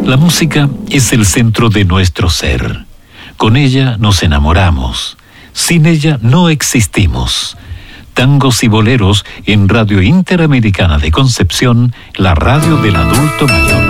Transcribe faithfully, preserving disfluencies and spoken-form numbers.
La música es el centro de nuestro ser. Con ella nos enamoramos. Sin ella no existimos. Tangos y boleros en Radio Interamericana de Concepción, la radio del adulto mayor.